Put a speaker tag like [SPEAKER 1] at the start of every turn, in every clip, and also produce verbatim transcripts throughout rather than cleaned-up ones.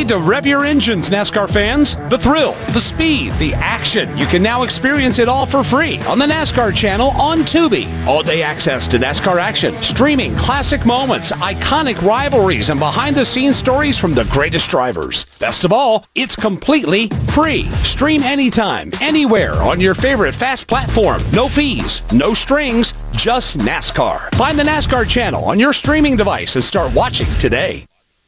[SPEAKER 1] Ready to rev your engines, NASCAR fans? The thrill, the speed, the action. You can now experience it all for free on the NASCAR channel on Tubi. All-day access to NASCAR action, streaming classic moments, iconic rivalries, and behind-the-scenes stories from the greatest drivers. Best of all, it's completely free. Stream anytime, anywhere on your favorite fast platform. No fees, no strings, just NASCAR. Find the NASCAR channel on your streaming device and start watching today.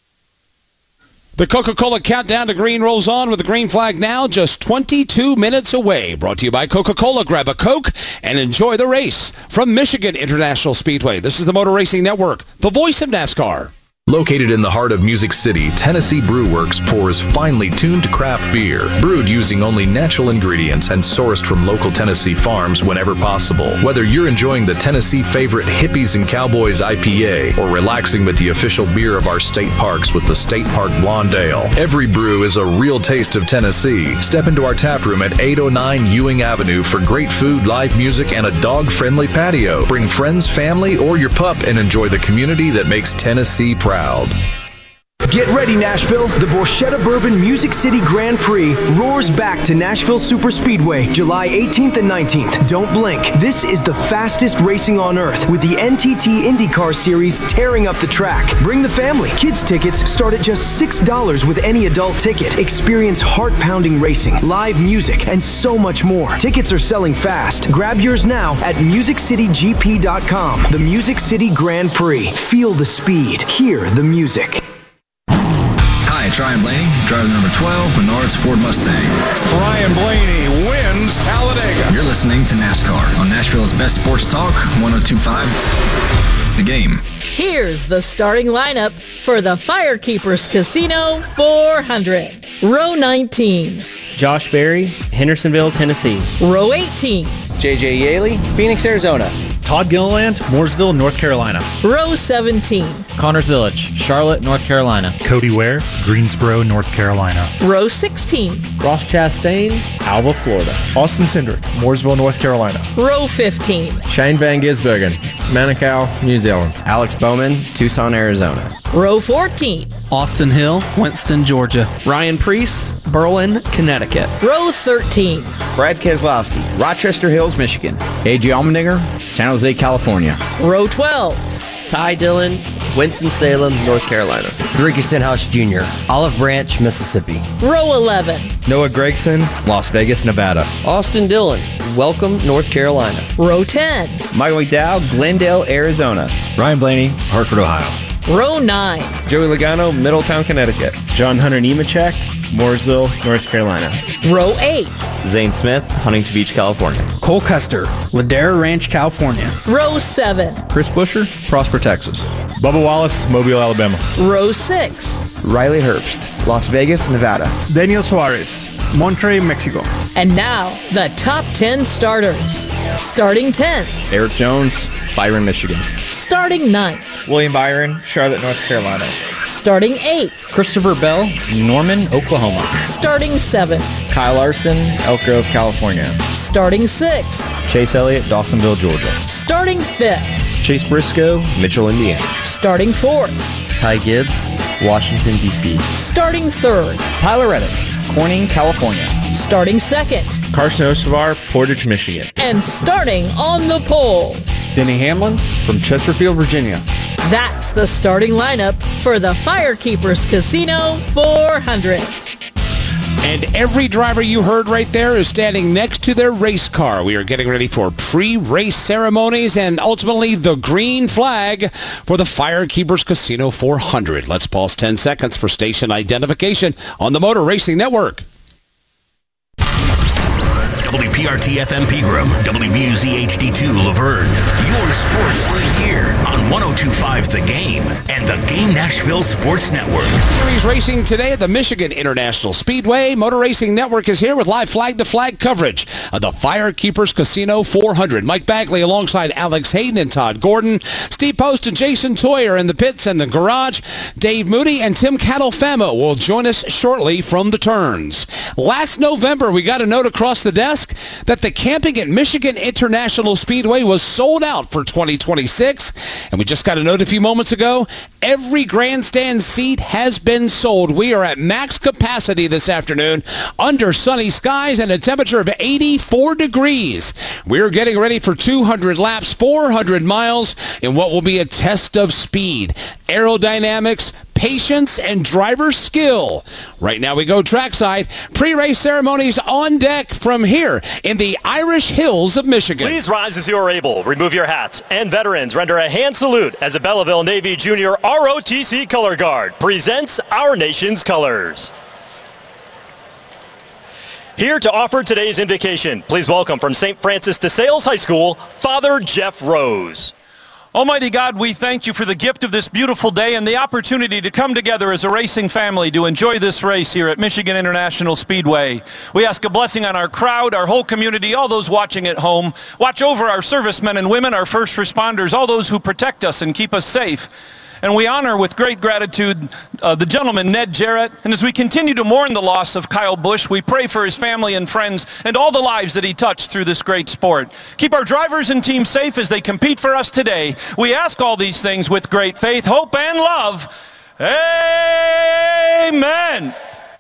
[SPEAKER 1] The Coca-Cola Countdown to Green rolls on with the green flag now just twenty-two minutes away. Brought to you by Coca-Cola. Grab a Coke and enjoy the race. From Michigan International Speedway, this is the Motor Racing Network, the voice of NASCAR.
[SPEAKER 2] Located in the heart of Music City, Tennessee Brew Works pours finely tuned craft beer, brewed using only natural ingredients and sourced from local Tennessee farms whenever possible. Whether you're enjoying the Tennessee favorite Hippies and Cowboys I P A or relaxing with the official beer of our state parks with the State Park Blonde Ale, every brew is a real taste of Tennessee. Step into our tap room at eight oh nine Ewing Avenue for great food, live music, and a dog-friendly patio. Bring friends, family, or your pup and enjoy the community that makes Tennessee proud.
[SPEAKER 3] Get ready, Nashville. The Borchetta Bourbon Music City Grand Prix roars back to Nashville Superspeedway July eighteenth and nineteenth. Don't blink. This is the fastest racing on earth with the N T T IndyCar Series tearing up the track. Bring the family. Kids tickets start at just six dollars with any adult ticket. Experience heart-pounding racing, live music, and so much more. Tickets are selling fast. Grab yours now at music city g p dot com. The Music City Grand Prix. Feel the speed. Hear the music.
[SPEAKER 4] Hi, it's Ryan Blaney, driver number twelve, Menards Ford Mustang.
[SPEAKER 5] Ryan Blaney wins Talladega.
[SPEAKER 4] You're listening to NASCAR on Nashville's best sports talk, one oh two point five, The Game.
[SPEAKER 6] Here's the starting lineup for the Firekeepers Casino four hundred. Row nineteen.
[SPEAKER 7] Josh Berry, Hendersonville, Tennessee.
[SPEAKER 6] Row eighteen.
[SPEAKER 8] J J Yaley, Phoenix, Arizona.
[SPEAKER 9] Todd Gilliland, Mooresville, North Carolina.
[SPEAKER 6] Row seventeen.
[SPEAKER 10] Connors Village, Charlotte, North Carolina.
[SPEAKER 11] Cody Ware, Greensboro, North Carolina.
[SPEAKER 6] Row sixteen.
[SPEAKER 12] Ross Chastain, Alva, Florida.
[SPEAKER 13] Austin Cindric, Mooresville, North Carolina.
[SPEAKER 6] Row fifteen.
[SPEAKER 14] Shane Van Gisbergen, Manukau, New Zealand.
[SPEAKER 15] Alex Bowman, Tucson, Arizona.
[SPEAKER 6] Row fourteen.
[SPEAKER 16] Austin Hill, Winston, Georgia.
[SPEAKER 17] Ryan Preece, Berlin, Connecticut.
[SPEAKER 6] Row thirteen.
[SPEAKER 18] Brad Keselowski, Rochester Hills, Michigan.
[SPEAKER 19] A J Allmendinger, San Jose, California.
[SPEAKER 6] Row twelve.
[SPEAKER 20] Ty Dillon, Winston-Salem, North Carolina.
[SPEAKER 21] Ricky Stenhouse Junior, Olive Branch, Mississippi.
[SPEAKER 6] Row eleven.
[SPEAKER 22] Noah Gregson, Las Vegas, Nevada.
[SPEAKER 20] Austin Dillon, Welcome, North Carolina.
[SPEAKER 6] Row ten.
[SPEAKER 22] Michael McDowell, Glendale, Arizona.
[SPEAKER 23] Ryan Blaney, Hartford, Ohio.
[SPEAKER 6] Row nine.
[SPEAKER 22] Joey Logano, Middletown, Connecticut.
[SPEAKER 24] John Hunter Nemechek, Mooresville, North Carolina.
[SPEAKER 6] Row eight.
[SPEAKER 25] Zane Smith, Huntington Beach, California.
[SPEAKER 26] Cole Custer, Ladera Ranch, California.
[SPEAKER 6] Row seven.
[SPEAKER 27] Chris Busher, Prosper, Texas.
[SPEAKER 28] Bubba Wallace, Mobile, Alabama.
[SPEAKER 6] Row six.
[SPEAKER 29] Riley Herbst, Las Vegas, Nevada.
[SPEAKER 30] Daniel Suarez, Monterrey, Mexico.
[SPEAKER 6] And now, the top ten starters. Starting tenth.
[SPEAKER 22] Eric Jones, Byron, Michigan.
[SPEAKER 6] Starting ninth.
[SPEAKER 22] William Byron, Charlotte, North Carolina.
[SPEAKER 6] Starting eighth.
[SPEAKER 10] Christopher Bell, Norman, Oklahoma.
[SPEAKER 6] Starting seventh.
[SPEAKER 22] Kyle Larson, Elk Grove, California.
[SPEAKER 6] Starting sixth.
[SPEAKER 22] Chase Elliott, Dawsonville, Georgia.
[SPEAKER 6] Starting fifth.
[SPEAKER 22] Chase Briscoe, Mitchell, Indiana.
[SPEAKER 6] Starting fourth.
[SPEAKER 20] Ty Gibbs, Washington, D C.
[SPEAKER 6] Starting third.
[SPEAKER 22] Tyler Reddick, Corning, California.
[SPEAKER 6] Starting second.
[SPEAKER 22] Carson Osavar, Portage, Michigan.
[SPEAKER 6] And starting on the pole.
[SPEAKER 22] Denny Hamlin from Chesterfield, Virginia.
[SPEAKER 6] That's the starting lineup for the Firekeepers Casino four hundred.
[SPEAKER 1] And every driver you heard right there is standing next to their race car. We are getting ready for pre-race ceremonies and ultimately the green flag for the Firekeepers Casino four hundred. Let's pause ten seconds for station identification on the Motor Racing Network.
[SPEAKER 31] W P R T F M Pegram, W B U Z H D two Laverne. Your sports right here on one oh two point five The Game and the Game Nashville Sports Network.
[SPEAKER 1] Series racing today at the Michigan International Speedway. Motor Racing Network is here with live flag-to-flag coverage of the Firekeepers Casino four hundred. Mike Bagley alongside Alex Hayden and Todd Gordon. Steve Post and Jason Toyer in the pits and the garage. Dave Moody and Tim Catalfamo will join us shortly from the turns. Last November, we got a note across the desk. ask that the camping at Michigan International Speedway was sold out for twenty twenty-six. And we just got a note a few moments ago. Every grandstand seat has been sold. We are at max capacity this afternoon under sunny skies and a temperature of eighty-four degrees. We're getting ready for two hundred laps, four hundred miles in what will be a test of speed, aerodynamics, patience, and driver skill. Right now we go trackside. Pre-race ceremonies on deck from here in the Irish Hills of Michigan.
[SPEAKER 2] Please rise as you are able. Remove your hats. And veterans, render a hand salute as the Belleville Navy Junior R O T C Color Guard presents our nation's colors. Here to offer today's invocation, please welcome from Saint Francis de Sales High School, Father Jeff Rose.
[SPEAKER 3] Almighty God, we thank you for the gift of this beautiful day and the opportunity to come together as a racing family to enjoy this race here at Michigan International Speedway. We ask a blessing on our crowd, our whole community, all those watching at home. Watch over our servicemen and women, our first responders, all those who protect us and keep us safe. And we honor with great gratitude uh, the gentleman Ned Jarrett. And as we continue to mourn the loss of Kyle Busch, we pray for his family and friends and all the lives that he touched through this great sport. Keep our drivers and team safe as they compete for us today. We ask all these things with great faith, hope, and love. Amen.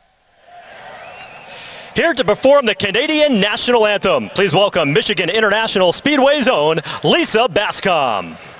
[SPEAKER 2] Here to perform the Canadian National Anthem, please welcome Michigan International Speedway's own Lisa Bascom.